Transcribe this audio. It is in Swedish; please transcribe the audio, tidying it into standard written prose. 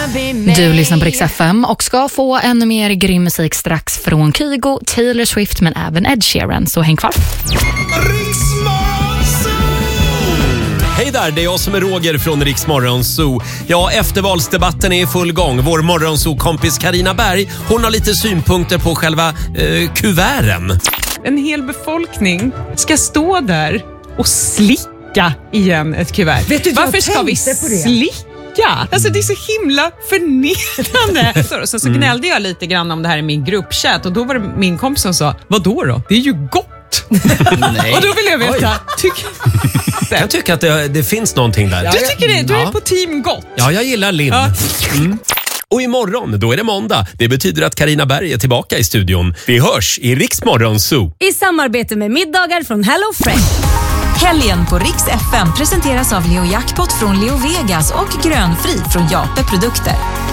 Du lyssnar på Rix FM och ska få ännu mer grym musik strax från Kygo, Taylor Swift men även Ed Sheeran, så häng kvar. Hej där, det är jag som är Roger från Rix Morgon Zoo. Ja, eftervalsdebatten är i full gång. Vår morgonzoo-kompis Carina Berg, hon har lite synpunkter på själva kuverten. En hel befolkning ska stå där och slicka igen ett kuvert. Varför ska vi slicka? Alltså det är så himla förnedrande. Så gnällde jag lite grann om det här i min gruppchat och då var det min kompis som sa, vadå då? Det är ju gott. Nej. Och då vill jag veta, jag tycker att det finns någonting där. Du tycker det? Du är på team gott. Ja, jag gillar Linn. Ja. Och imorgon, då är det måndag. Det betyder att Carina Berg är tillbaka i studion. Vi hörs i Rix Morgon Zoo. I samarbete med middagar från Hello Fresh. Helgen på Rix FM presenteras av Leo Jackpot från Leo Vegas och Grönfri från Jape Produkter.